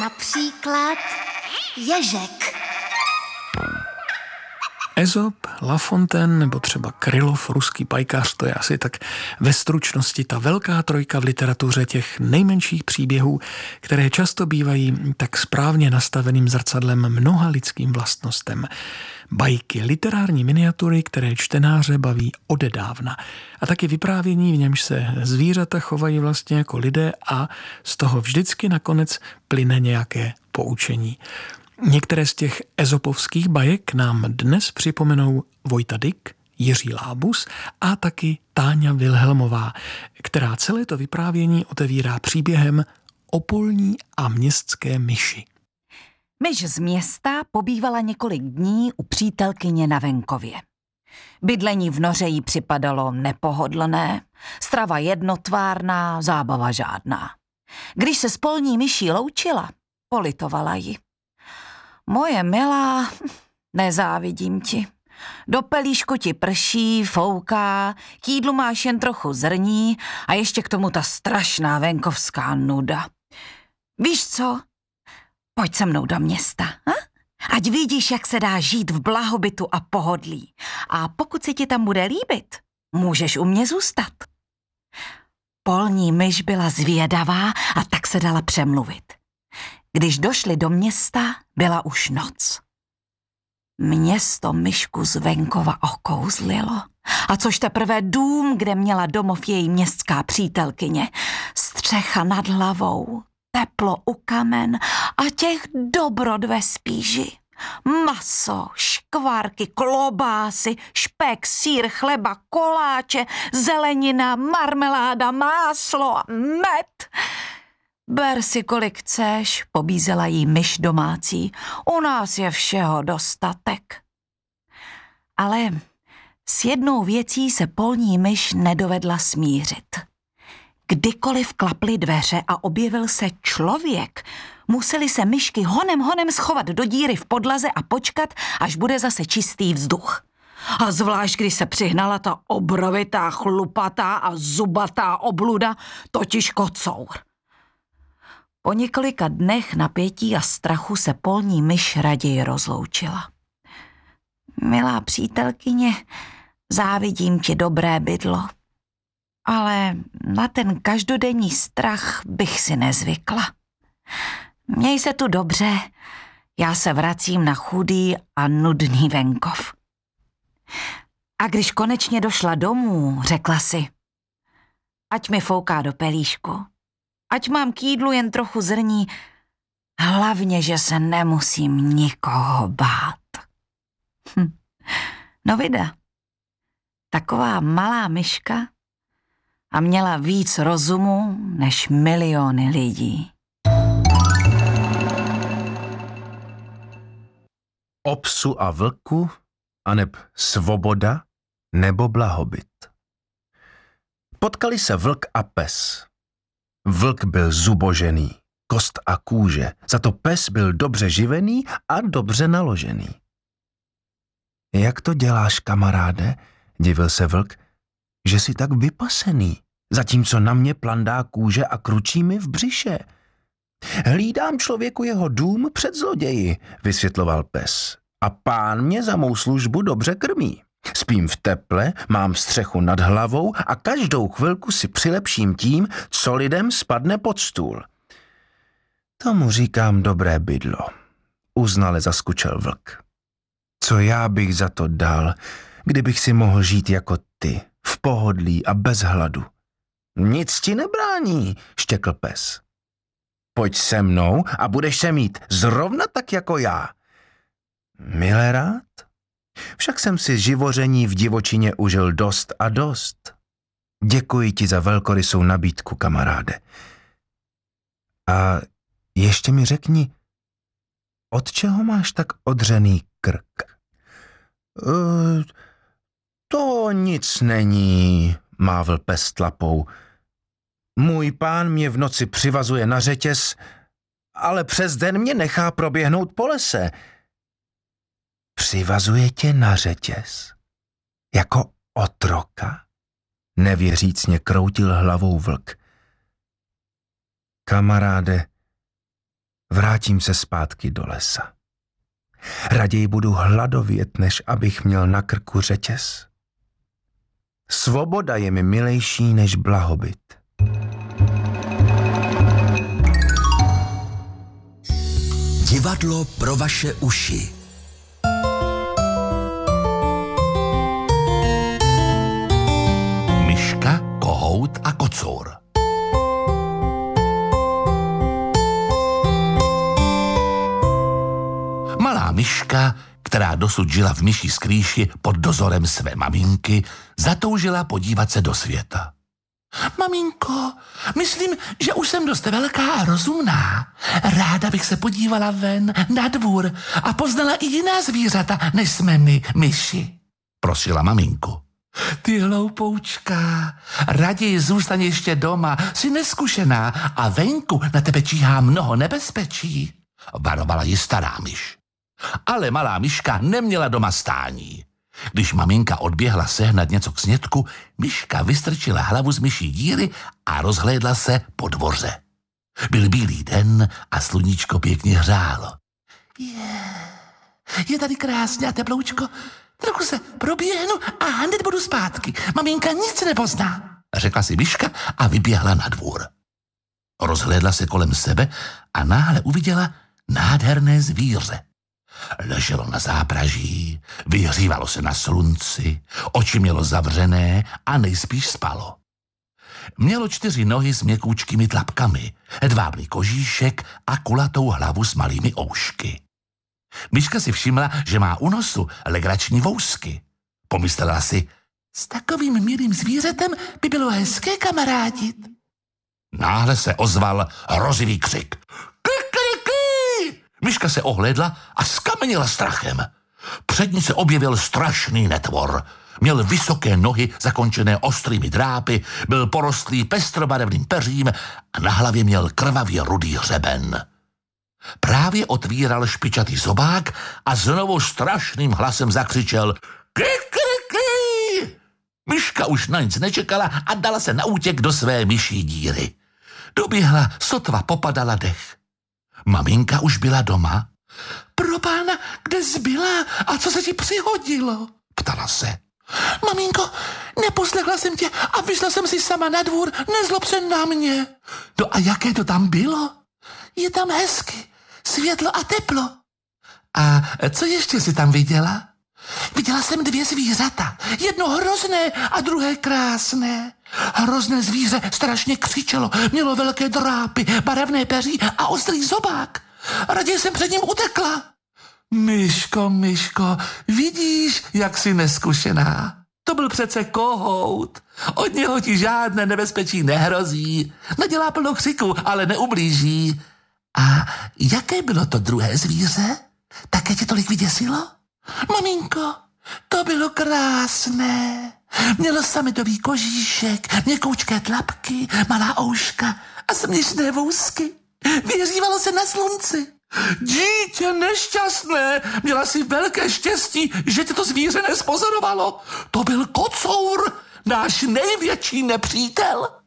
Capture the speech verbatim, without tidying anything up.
Například ježek. Ezop, La Fontaine nebo třeba Krylov, ruský pajkař, to je asi tak ve stručnosti ta velká trojka v literatuře těch nejmenších příběhů, které často bývají tak správně nastaveným zrcadlem mnoha lidským vlastnostem. Bajky, literární miniatury, které čtenáře baví odedávna. A taky vyprávění, v němž se zvířata chovají vlastně jako lidé a z toho vždycky nakonec plyne nějaké poučení. Některé z těch ezopovských bajek nám dnes připomenou Vojta Dyk, Jiří Lábus a taky Táňa Vilhelmová, která celé to vyprávění otevírá příběhem o polní a městské myši. Myš z města pobývala několik dní u přítelkyně na venkově. Bydlení v noře jí připadalo nepohodlné, strava jednotvárná, zábava žádná. Když se s polní myší loučila, politovala ji. Moje milá, nezávidím ti. Do pelíšku ti prší, fouká, k jídlu máš jen trochu zrní a ještě k tomu ta strašná venkovská nuda. Víš co? Pojď se mnou do města, ha? Ať vidíš, jak se dá žít v blahobytu a pohodlí. A pokud se ti tam bude líbit, můžeš u mě zůstat. Polní myš byla zvědavá a tak se dala přemluvit. Když došli do města, byla už noc. Město myšku z venkova okouzlilo. A což teprve dům, kde měla domov její městská přítelkyně. Střecha nad hlavou, teplo u kamen a těch dobrod ve spíži. Maso, škvárky, klobásy, špek, sýr, chleba, koláče, zelenina, marmeláda, máslo a med. Ber si kolik chceš, pobízela jí myš domácí, u nás je všeho dostatek. Ale s jednou věcí se polní myš nedovedla smířit. Kdykoliv klaply dveře a objevil se člověk, museli se myšky honem honem schovat do díry v podlaze a počkat, až bude zase čistý vzduch. A zvlášť, když se přihnala ta obrovitá, chlupatá a zubatá obluda, totiž kocour. Po několika dnech napětí a strachu se polní myš raději rozloučila. Milá přítelkyně, závidím ti dobré bydlo, ale na ten každodenní strach bych si nezvykla. Měj se tu dobře, já se vracím na chudý a nudný venkov. A když konečně došla domů, řekla si, ať mi fouká do pelíšku, ať mám k jídlu jen trochu zrní, hlavně, že se nemusím nikoho bát. Hm. No vida, taková malá myška a měla víc rozumu než miliony lidí. O psu a vlku, aneb svoboda nebo blahobyt. Potkali se vlk a pes. Vlk byl zubožený, kost a kůže, za to pes byl dobře živený a dobře naložený. Jak to děláš, kamaráde, divil se vlk, že jsi tak vypasený, zatímco na mě plandá kůže a kručí mi v břiše. Hlídám člověku jeho dům před zloději, vysvětloval pes, a pán mě za mou službu dobře krmí. Spím v teple, mám střechu nad hlavou a každou chvilku si přilepším tím, co lidem spadne pod stůl. Tomu říkám dobré bydlo, uznale zaskučel vlk. Co já bych za to dal, kdybych si mohl žít jako ty, v pohodlí a bez hladu? Nic ti nebrání, štěkl pes. Pojď se mnou a budeš se mít zrovna tak jako já. Mile rád? Však jsem si živoření v divočině užil dost a dost. Děkuji ti za velkorysou nabídku, kamaráde. A ještě mi řekni, od čeho máš tak odřený krk? E, to nic není, mávl pes tlapou. Můj pán mě v noci přivazuje na řetěz, ale přes den mě nechá proběhnout po lese. Přivazuje tě na řetěz? Jako otroka? Nevěřícně kroutil hlavou vlk. Kamaráde, vrátím se zpátky do lesa. Raději budu hladovět, než abych měl na krku řetěz. Svoboda je mi milejší než blahobyt. Divadlo pro vaše uši. Myška, kohout a kocour. Malá myška, která dosud žila v myší skrýši pod dozorem své maminky, zatoužila podívat se do světa. Maminko, myslím, že už jsem dost velká a rozumná. Ráda bych se podívala ven na dvůr a poznala i jiná zvířata, než jsme my, myši, prosila maminku. Ty hloupoučka, raději zůstaň ještě doma, jsi neskušená a venku na tebe číhá mnoho nebezpečí, varovala ji stará myš. Ale malá myška neměla doma stání. Když maminka odběhla sehnat něco k snědku, myška vystrčila hlavu z myší díry a rozhlédla se po dvoře. Byl bílý den a sluníčko pěkně hřálo. Je, je tady krásně a teploučko. Trochu se proběhnu a hned budu zpátky. Maminka nic nepozná, řekla si myška a vyběhla na dvůr. Rozhlédla se kolem sebe a náhle uviděla nádherné zvíře. Leželo na zápraží, vyhřívalo se na slunci, oči mělo zavřené a nejspíš spalo. Mělo čtyři nohy s měkoučkými tlapkami, hedvábný kožíšek a kulatou hlavu s malými oušky. Myška si všimla, že má u nosu legrační vousky. Pomyslela si, s takovým milým zvířetem by bylo hezké kamarádit. Náhle se ozval hrozivý křik. Myška se ohlédla a skamenila strachem. Před ní se objevil strašný netvor. Měl vysoké nohy zakončené ostrými drápy, byl porostlý pestrobarevným peřím a na hlavě měl krvavě rudý hřeben. Právě otvíral špičatý zobák a znovu strašným hlasem zakřičel Krik, krik, krik! Myška už na nic nečekala a dala se na útěk do své myší díry. Doběhla, sotva popadala dech. Maminka už byla doma. Probána, kde jsi byla a co se ti přihodilo? Ptala se. Maminko, neposlechla jsem tě a vyšla jsem si sama na dvůr, nezlob se na mě. No a jaké to tam bylo? Je tam hezky, světlo a teplo. A co ještě jsi tam viděla? Viděla jsem dvě zvířata, jedno hrozné a druhé krásné. Hrozné zvíře strašně křičelo, mělo velké drápy, barevné peří a ostrý zobák. Raději jsem před ním utekla. Myško, myško, vidíš, jak jsi neskušená. To byl přece kohout. Od něho ti žádné nebezpečí nehrozí. Nadělá plno křiku, ale neublíží. A jaké bylo to druhé zvíře? Také tě tolik vyděsilo? Maminko, to bylo krásné. Mělo sametový kožíšek, měkoučké tlapky, malá ouška a směšné vousky. Vyhřívalo se na slunci. Dítě nešťastné, měla si velké štěstí, že tě to zvíře nespozorovalo. To byl kocour, náš největší nepřítel.